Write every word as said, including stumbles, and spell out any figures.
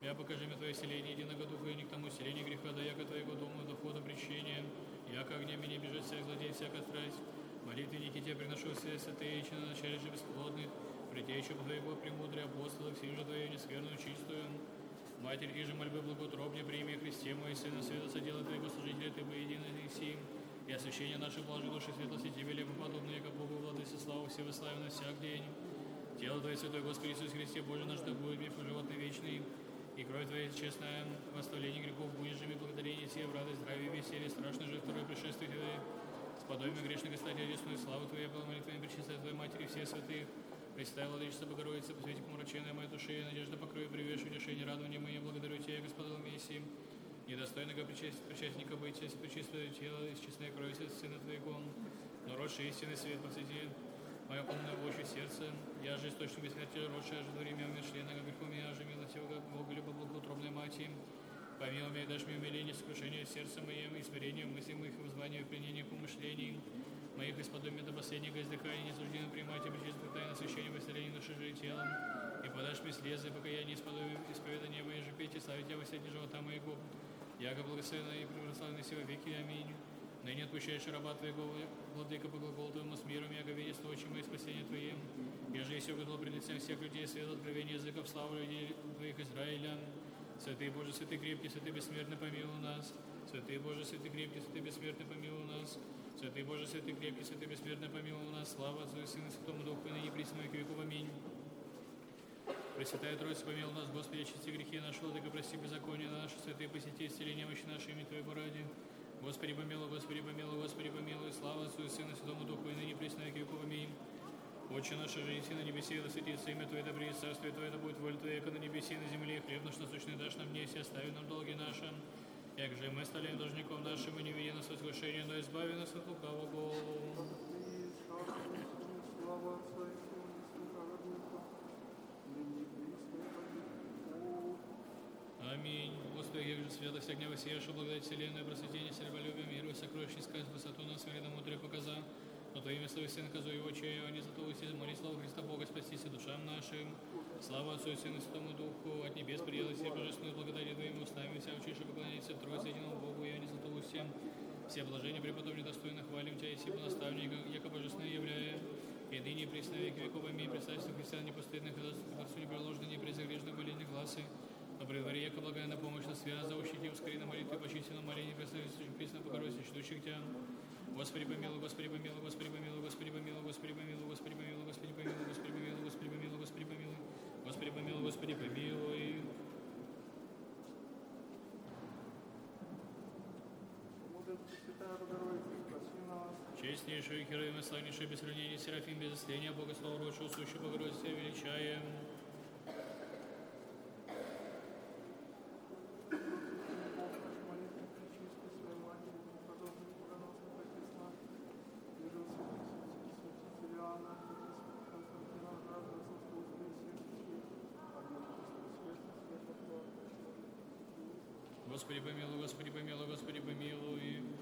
Я покажи мне Твое селение единого духа, и не к тому селению греха, да яко Твоего дома, дохода причения, яко огня меня бежит всяк злодей, всяка страсть. Молитвенники Тебе приношу все святые, и на начале же бесплодных, притечу Твоего премудрия апостолов, силу Твою нескверную чистую. Матерь, и же мольбы благоутробнее, прими Христе мой, Сына Света, соделай Твоего служителя, Ты воединый сим, и освящение нашей блажи души светлости Тебе, лепо подобные, как Богу, владыце, славу все выславим на всяк день. Тело Твое, Святой Господи Иисус Христе, Боже наш, да будет миф животный вечный, и кровь Твоя честная, в оставлении грехов будешь жими, благодарение Тебе, в радость, здравие, веселье, страшно же второе пришествие Твое, сподобие грешника стать одесную, славу Твою, была молитвами пречистой Твоей Матери, всех святых, Пресвятая Владычица Богородица, посвети помраченная моя душе, надежда покрою, привешу утешение, радование мое, благодарю Тебя, Господа Мессии, недостойного причастника быть, если причистое тело из честной крови Сына Твоего, но родший истинный свет посвети мое полное Божье сердце, я же источник бессмертия, родший, аж время умершленного грехом, я же милостивого Бога, любо благоутробной Мати, помилуй меня, дашь мне умиление, сокрушение сердца моим, и смирение мыслей моих, и воззвание, и пленение помышлений моих, исподобие до последнего издыхания, не суждено принимать и причистую тайну освящения во исцелении души же и телом, и подашь мне слезы, покаяние, исподобие исповедания моей же петь, и славить Тебя во сети живота моего, яко благословенный и превославный сего веки, аминь. Ныне отпущаешь раба Твоего, владыка по глаголу Твоему с миром, яко видясь ночью и спасение Твоим, я же и угодил пред лицем всех людей, свет откровения языков, славу людей Твоих Израиля. Святый Боже, святый крепкий, святый бессмертный, помилуй нас. Святый Боже, святый крепкий, святый бессмертный, помилуй нас. Святый Боже, святый крепкий, святый бессмертный, помилуй нас. Слава Отцу и Сыну и Святому Духу, и ныне присно и к веку. Аминь. Пресвятая Троица, помилуй нас, Господи, очисти грехи наши, владыка, прости беззаконие наши, святые посети, исцеление немощи наши, имя Твоего ради. Господи, помилуй, Господи, помилуй, Господи, помилуй. Слава Отцу и Сыну и Святому Духу, и ныне присно и к веку. Аминь. Отче наш, же еси на небесе, да светится имя Твое, да придет царствие Твое, да будет воля Твоя, как на небесе и на земле. Хлеб наш насущный дашь нам днесь, и остави нам долги наши, як же мы оставляем должником нашим, и не веди нас в искушение, но избави нас от лукавого. Аминь. Господи, як же свято вся гнева сеешь, благодать вселенную, просветление, серебролюбие, миру и сокровищ искать, высоту нас, вредом мудрее показа. Но Твоими словами Сын козу его чею, не за то уси, моли славу Христа Бога, спастися душам нашим. Слава Отцу и Сыну и Святому Духу, от небес приела все божественную благодать Твоими устами, вся учиша поклоняется Троице единому Богу, я не за то уси. Все блажения преподобные достойно хвалим Тебя, и сего наставника, яко божественное являя, и ныне и присно веки веков. Аминь. Представься христиан непостыдных, и Отцу непреложных, не презрежных болезных гласы. Но при дворе, яко благая на помощь, нас вера заущити, ускори на молитвы, почистину молении, представитель присно Богородицы, чтущих Тебя. Господи помилуй, Господи помилуй, Господи помилуй, Господи помилуй, Господи помилуй, Господи помилуй, Господи помилуй, Господи помилуй, Господи помилуй, Господи помилуй, Господи помилуй, Господи помилуй. Честнейшую, героем и славнейшую, без сравнения, Серафим, без исления, Богослова, родшую, сущую Богородицу, величаем. Господи помилуй, Господи помилуй, Господи помилуй.